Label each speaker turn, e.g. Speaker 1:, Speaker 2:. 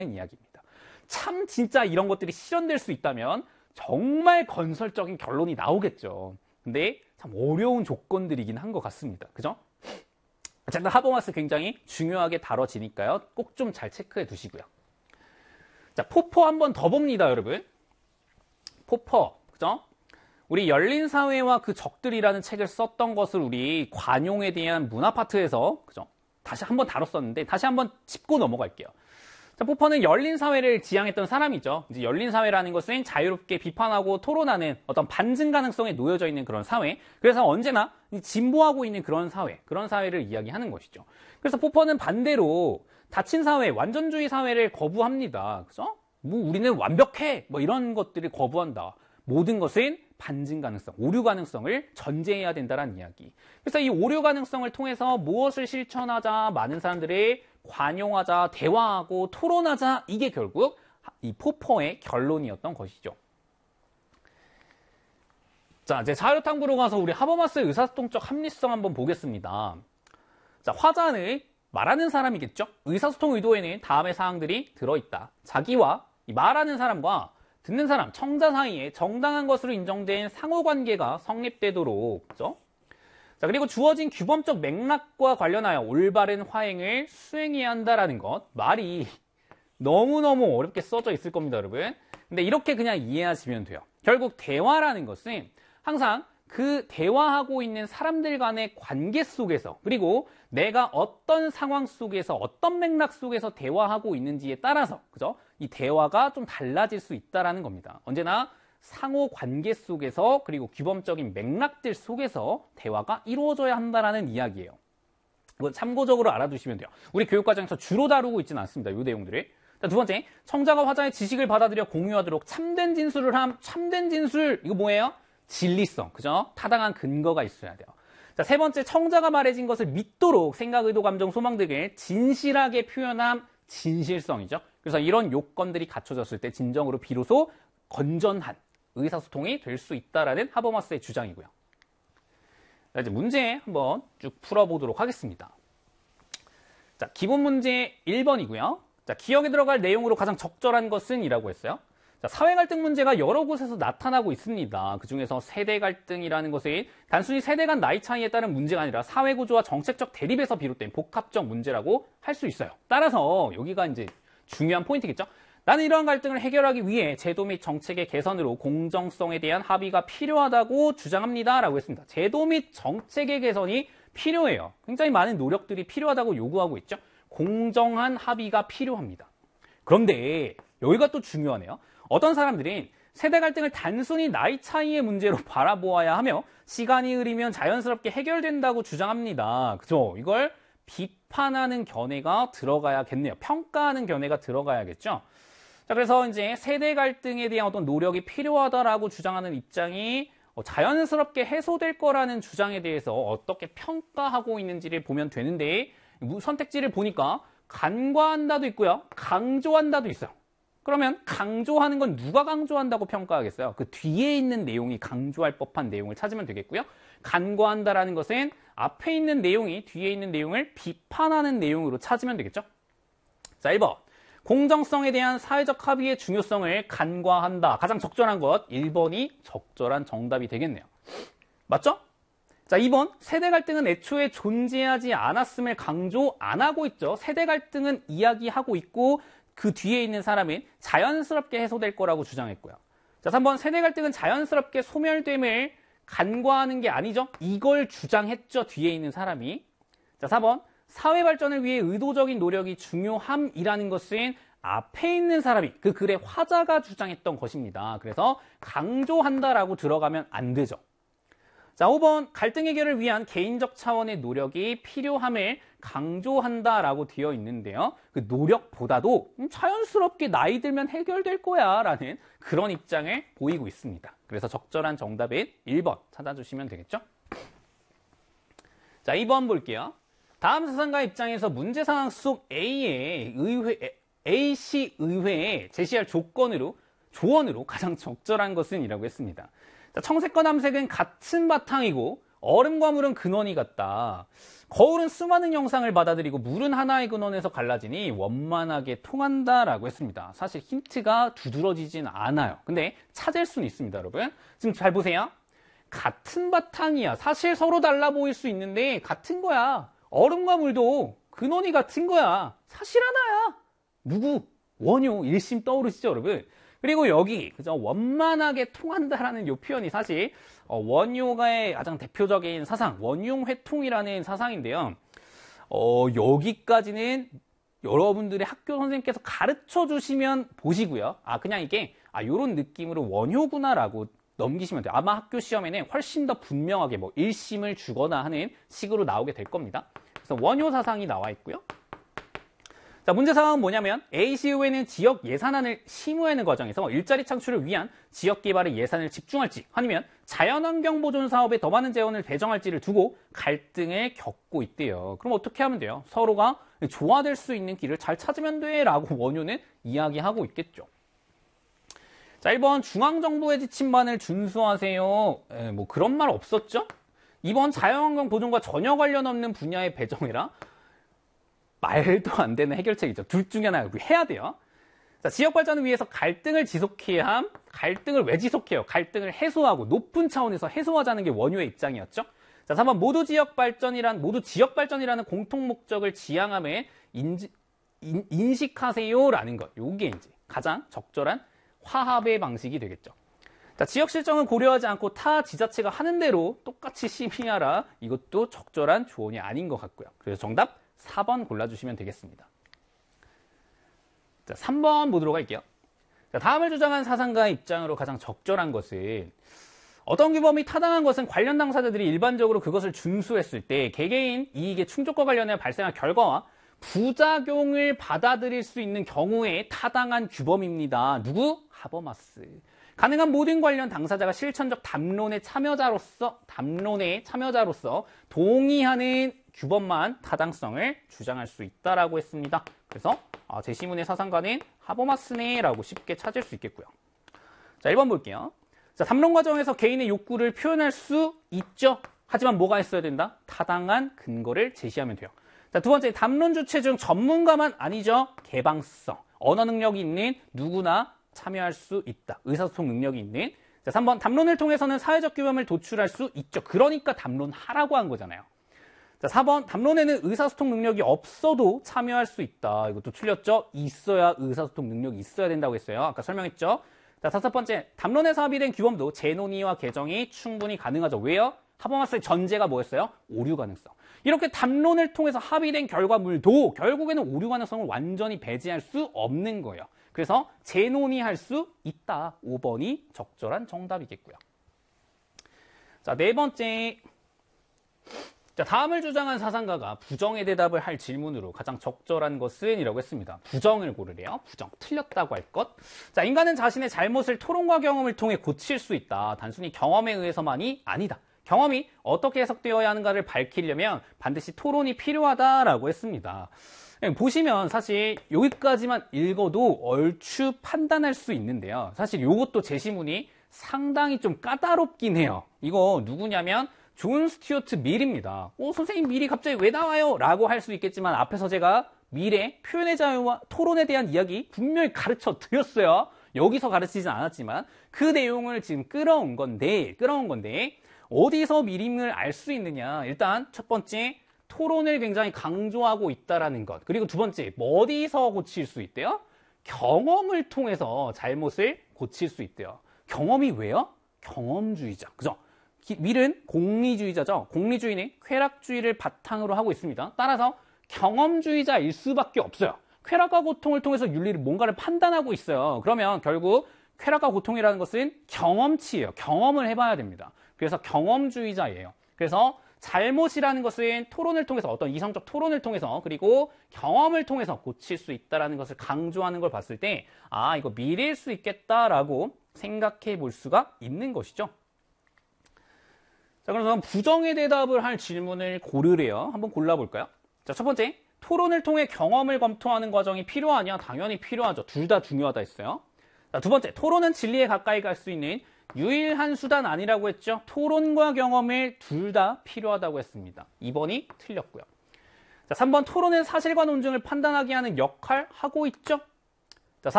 Speaker 1: 이야기입니다. 참 진짜 이런 것들이 실현될 수 있다면 정말 건설적인 결론이 나오겠죠. 근데 참 어려운 조건들이긴 한 것 같습니다. 그죠? 어쨌든 하버마스 굉장히 중요하게 다뤄지니까요. 꼭 좀 잘 체크해 두시고요. 자, 포퍼 한 번 더 봅니다, 여러분. 포퍼, 그죠? 우리 열린 사회와 그 적들이라는 책을 썼던 것을 우리 관용에 대한 문화 파트에서, 그죠? 다시 한 번 다뤘었는데, 다시 한 번 짚고 넘어갈게요. 자, 포퍼는 열린 사회를 지향했던 사람이죠. 이제 열린 사회라는 것은 자유롭게 비판하고 토론하는 어떤 반증 가능성에 놓여져 있는 그런 사회. 그래서 언제나 진보하고 있는 그런 사회를 이야기하는 것이죠. 그래서 포퍼는 반대로 닫힌 사회, 완전주의 사회를 거부합니다. 그죠? 뭐 우리는 완벽해! 뭐 이런 것들을 거부한다. 모든 것은 반증 가능성, 오류 가능성을 전제해야 된다는 이야기. 그래서 이 오류 가능성을 통해서 무엇을 실천하자, 많은 사람들이 관용하자, 대화하고 토론하자, 이게 결국 이 포퍼의 결론이었던 것이죠. 자, 이제 자유탐구로 가서 우리 하버마스의 의사소통적 합리성 한번 보겠습니다. 자, 화자는 말하는 사람이겠죠? 의사소통 의도에는 다음의 사항들이 들어있다. 자기와 이 말하는 사람과 듣는 사람, 청자 사이에 정당한 것으로 인정된 상호관계가 성립되도록, 그죠? 자, 그리고 주어진 규범적 맥락과 관련하여 올바른 화행을 수행해야 한다라는 것. 말이 너무너무 어렵게 써져 있을 겁니다, 여러분. 근데 이렇게 그냥 이해하시면 돼요. 결국 대화라는 것은 항상 그 대화하고 있는 사람들 간의 관계 속에서, 그리고 내가 어떤 상황 속에서, 어떤 맥락 속에서 대화하고 있는지에 따라서, 그죠? 이 대화가 좀 달라질 수 있다라는 겁니다. 언제나 상호 관계 속에서, 그리고 규범적인 맥락들 속에서 대화가 이루어져야 한다라는 이야기예요. 이건 참고적으로 알아두시면 돼요. 우리 교육과정에서 주로 다루고 있지는 않습니다, 이 내용들을. 자, 두 번째, 청자가 화자의 지식을 받아들여 공유하도록 참된 진술을 함. 참된 진술, 이거 뭐예요? 진리성, 그죠? 타당한 근거가 있어야 돼요. 자, 세 번째, 청자가 말해진 것을 믿도록 생각, 의도, 감정, 소망 등을 진실하게 표현함. 진실성이죠. 그래서 이런 요건들이 갖춰졌을 때 진정으로 비로소 건전한 의사소통이 될 수 있다라는 하버마스의 주장이고요. 자, 이제 문제 한번 쭉 풀어보도록 하겠습니다. 자, 기본 문제 1번이고요. 자, 기억에 들어갈 내용으로 가장 적절한 것은 이라고 했어요. 자, 사회 갈등 문제가 여러 곳에서 나타나고 있습니다. 그 중에서 세대 갈등이라는 것은 단순히 세대 간 나이 차이에 따른 문제가 아니라 사회 구조와 정책적 대립에서 비롯된 복합적 문제라고 할 수 있어요. 따라서 여기가 이제 중요한 포인트겠죠. 나는 이러한 갈등을 해결하기 위해 제도 및 정책의 개선으로 공정성에 대한 합의가 필요하다고 주장합니다. 라고 했습니다. 제도 및 정책의 개선이 필요해요. 굉장히 많은 노력들이 필요하다고 요구하고 있죠. 공정한 합의가 필요합니다. 그런데 여기가 또 중요하네요. 어떤 사람들은 세대 갈등을 단순히 나이 차이의 문제로 바라보아야 하며 시간이 흐르면 자연스럽게 해결된다고 주장합니다. 그죠? 이걸 비판하는 견해가 들어가야겠네요. 평가하는 견해가 들어가야겠죠. 자, 그래서 이제 세대 갈등에 대한 어떤 노력이 필요하다라고 주장하는 입장이 자연스럽게 해소될 거라는 주장에 대해서 어떻게 평가하고 있는지를 보면 되는데, 선택지를 보니까 간과한다도 있고요, 강조한다도 있어요. 그러면 강조하는 건 누가 강조한다고 평가하겠어요? 그 뒤에 있는 내용이 강조할 법한 내용을 찾으면 되겠고요. 간과한다라는 것은 앞에 있는 내용이 뒤에 있는 내용을 비판하는 내용으로 찾으면 되겠죠. 자, 1번. 공정성에 대한 사회적 합의의 중요성을 간과한다. 가장 적절한 것 1번이 적절한 정답이 되겠네요. 맞죠? 자, 2번. 세대 갈등은 애초에 존재하지 않았음을 강조 안 하고 있죠. 세대 갈등은 이야기하고 있고 그 뒤에 있는 사람은 자연스럽게 해소될 거라고 주장했고요. 자, 3번. 세대 갈등은 자연스럽게 소멸됨을 간과하는 게 아니죠. 이걸 주장했죠. 뒤에 있는 사람이. 자, 4번. 사회 발전을 위해 의도적인 노력이 중요함이라는 것은 앞에 있는 사람이, 그 글의 화자가 주장했던 것입니다. 그래서 강조한다라고 들어가면 안 되죠. 자, 5번. 갈등 해결을 위한 개인적 차원의 노력이 필요함을 강조한다라고 되어 있는데요. 그 노력보다도 자연스럽게 나이 들면 해결될 거야 라는 그런 입장을 보이고 있습니다. 그래서 적절한 정답은 1번 찾아주시면 되겠죠. 자, 2번 볼게요. 다음 사상가 입장에서 문제 상황 속 A시 의회에 제시할 조언으로 가장 적절한 것은 이라고 했습니다. 자, 청색과 남색은 같은 바탕이고 얼음과 물은 근원이 같다. 거울은 수많은 영상을 받아들이고 물은 하나의 근원에서 갈라지니 원만하게 통한다라고 했습니다. 사실 힌트가 두드러지진 않아요. 근데 찾을 수는 있습니다, 여러분. 지금 잘 보세요. 같은 바탕이야. 사실 서로 달라 보일 수 있는데 같은 거야. 얼음과 물도 근원이 같은 거야. 사실 하나야. 누구? 원효, 일심 떠오르시죠, 여러분? 그리고 여기 그죠, 원만하게 통한다라는 이 표현이 사실 원효가의 가장 대표적인 사상, 원융회통이라는 사상인데요. 여기까지는 여러분들의 학교 선생님께서 가르쳐 주시면 보시고요. 그냥 이게 요런 느낌으로 원효구나라고 넘기시면 돼요. 아마 학교 시험에는 훨씬 더 분명하게 뭐 일심을 주거나 하는 식으로 나오게 될 겁니다. 그래서 원효 사상이 나와 있고요. 자, 문제 상황은 뭐냐면 ACU에는 지역 예산안을 심의하는 과정에서 일자리 창출을 위한 지역 개발의 예산을 집중할지 아니면 자연환경 보존 사업에 더 많은 재원을 배정할지를 두고 갈등을 겪고 있대요. 그럼 어떻게 하면 돼요? 서로가 조화될 수 있는 길을 잘 찾으면 돼 라고 원효는 이야기하고 있겠죠. 자, 1번 중앙정부의 지침만을 준수하세요. 뭐 그런 말 없었죠? 2번 자연환경 보존과 전혀 관련 없는 분야에 배정해라. 말도 안 되는 해결책이죠. 둘 중에 하나 해야 돼요. 자, 지역 발전을 위해서 갈등을 지속해야 함. 갈등을 왜 지속해요? 갈등을 해소하고 높은 차원에서 해소하자는 게 원효의 입장이었죠. 자, 3번 모두 지역 발전이라는 공통 목적을 지향함에 인식하세요라는 것. 요게 이제 가장 적절한 화합의 방식이 되겠죠. 자, 지역 실정은 고려하지 않고 타 지자체가 하는 대로 똑같이 심의하라. 이것도 적절한 조언이 아닌 것 같고요. 그래서 정답 4번 골라주시면 되겠습니다. 자, 3번 보도록 할게요. 자, 다음을 주장한 사상가의 입장으로 가장 적절한 것은 어떤 규범이 타당한 것은 관련 당사자들이 일반적으로 그것을 준수했을 때 개개인 이익의 충족과 관련해 발생한 결과와 부작용을 받아들일 수 있는 경우에 타당한 규범입니다. 누구? 하버마스. 가능한 모든 관련 당사자가 실천적 담론의 참여자로서 동의하는 규범만 타당성을 주장할 수 있다라고 했습니다. 그래서 제시문의 사상가는 하버마스네라고 쉽게 찾을 수 있겠고요. 자, 1번 볼게요. 자, 담론 과정에서 개인의 욕구를 표현할 수 있죠. 하지만 뭐가 있어야 된다? 타당한 근거를 제시하면 돼요. 자, 두 번째, 담론 주체 중 전문가만 아니죠. 개방성. 언어 능력이 있는 누구나 참여할 수 있다. 의사소통 능력이 있는. 자, 3번, 담론을 통해서는 사회적 규범을 도출할 수 있죠. 그러니까 담론하라고 한 거잖아요. 자, 4번, 담론에는 의사소통 능력이 없어도 참여할 수 있다. 이것도 틀렸죠? 있어야 의사소통 능력이 있어야 된다고 했어요. 아까 설명했죠? 자, 5번째, 담론에서 합의된 규범도 재논의와 개정이 충분히 가능하죠. 왜요? 하버마스의 전제가 뭐였어요? 오류 가능성. 이렇게 담론을 통해서 합의된 결과물도 결국에는 오류 가능성을 완전히 배제할 수 없는 거예요. 그래서 재논의할 수 있다. 5번이 적절한 정답이겠고요. 자, 4번째. 자, 다음을 주장한 사상가가 부정의 대답을 할 질문으로 가장 적절한 것은 이라고 했습니다. 부정을 고르래요. 부정. 틀렸다고 할 것. 자, 인간은 자신의 잘못을 토론과 경험을 통해 고칠 수 있다. 단순히 경험에 의해서만이 아니다. 경험이 어떻게 해석되어야 하는가를 밝히려면 반드시 토론이 필요하다라고 했습니다. 보시면 사실 여기까지만 읽어도 얼추 판단할 수 있는데요. 사실 이것도 제시문이 상당히 좀 까다롭긴 해요. 이거 누구냐면 존 스튜어트 밀입니다. 선생님 밀이 갑자기 왜 나와요? 라고 할 수 있겠지만 앞에서 제가 밀의 표현의 자유와 토론에 대한 이야기 분명히 가르쳐 드렸어요. 여기서 가르치진 않았지만 그 내용을 지금 끌어온 건데 어디서 밀임을 알 수 있느냐. 일단 첫 번째, 토론을 굉장히 강조하고 있다라는 것. 그리고 두 번째, 어디서 고칠 수 있대요? 경험을 통해서 잘못을 고칠 수 있대요. 경험이 왜요? 경험주의자. 그죠? 밀은 공리주의자죠. 공리주의는 쾌락주의를 바탕으로 하고 있습니다. 따라서 경험주의자일 수밖에 없어요. 쾌락과 고통을 통해서 윤리를 뭔가를 판단하고 있어요. 그러면 결국 쾌락과 고통이라는 것은 경험치예요. 경험을 해봐야 됩니다. 그래서 경험주의자예요. 그래서 잘못이라는 것은 토론을 통해서 어떤 이성적 토론을 통해서 그리고 경험을 통해서 고칠 수 있다는 것을 강조하는 걸 봤을 때 이거 밀일 수 있겠다라고 생각해 볼 수가 있는 것이죠. 자, 그래서 부정의 대답을 할 질문을 고르래요. 한번 골라볼까요? 자, 첫 번째, 토론을 통해 경험을 검토하는 과정이 필요하냐? 당연히 필요하죠. 둘 다 중요하다 했어요. 자, 두 번째, 토론은 진리에 가까이 갈 수 있는 유일한 수단 아니라고 했죠. 토론과 경험일 둘 다 필요하다고 했습니다. 2번이 틀렸고요. 자, 3번 토론은 사실과 논증을 판단하게 하는 역할 하고 있죠.